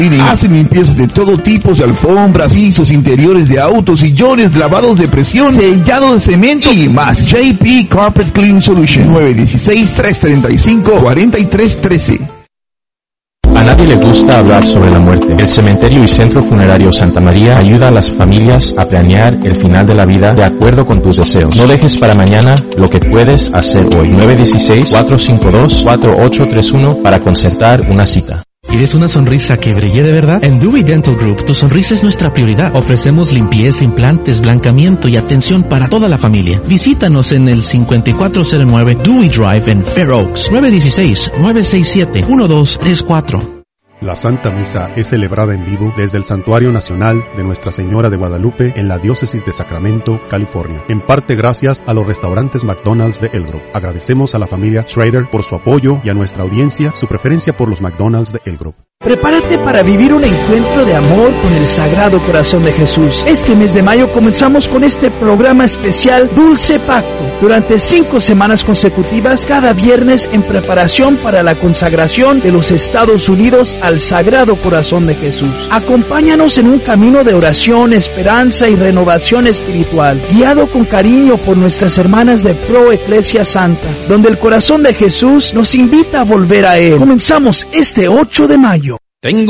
Hacen limpiezas de todo tipo, de alfombras, pisos, interiores de autos, sillones, lavados de presión, sellado de cemento y más. JP Carpet Clean Solution, 916-335-4313. A nadie le gusta hablar sobre la muerte. El Cementerio y Centro Funerario Santa María ayuda a las familias a planear el final de la vida de acuerdo con tus deseos. No dejes para mañana lo que puedes hacer hoy. 916-452-4831 para concertar una cita. ¿Quieres una sonrisa que brille de verdad? En Dewey Dental Group, tu sonrisa es nuestra prioridad. Ofrecemos limpieza, implantes, blancamiento y atención para toda la familia. Visítanos en el 5409 Dewey Drive en Fair Oaks, 916-967-1234. La Santa Misa es celebrada en vivo desde el Santuario Nacional de Nuestra Señora de Guadalupe en la Diócesis de Sacramento, California. En parte gracias a los restaurantes McDonald's de El Grove. Agradecemos a la familia Schrader por su apoyo y a nuestra audiencia su preferencia por los McDonald's de El Grove. Prepárate para vivir un encuentro de amor con el Sagrado Corazón de Jesús. Este mes de mayo comenzamos con este programa especial Dulce Pacto. Durante 5 semanas consecutivas, cada viernes en preparación para la consagración de los Estados Unidos al Sagrado Corazón de Jesús. Acompáñanos en un camino de oración, esperanza y renovación espiritual, guiado con cariño por nuestras hermanas de Pro Eclesia Santa, donde el corazón de Jesús nos invita a volver a Él. Comenzamos este 8 de mayo. Tengo